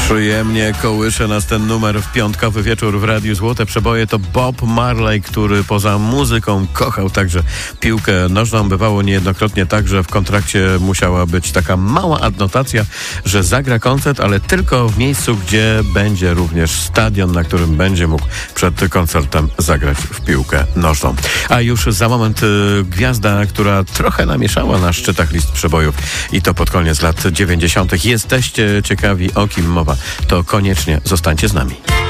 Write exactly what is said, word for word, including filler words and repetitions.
Przyjemnie kołysze nas ten numer w piątkowy wieczór w Radiu Złote Przeboje. To Bob Marley, który poza muzyką kochał także piłkę nożną. Bywało niejednokrotnie tak, że w kontrakcie musiała być taka mała adnotacja, że zagra koncert, ale tylko w miejscu, gdzie będzie również stadion, na którym będzie mógł przed koncertem zagrać w piłkę nożną. A już za moment y, gwiazda, która trochę namieszała na szczytach list przebojów i to pod koniec lat dziewięćdziesiątych. Jesteście ciekawi, o kim mowa? To koniecznie zostańcie z nami.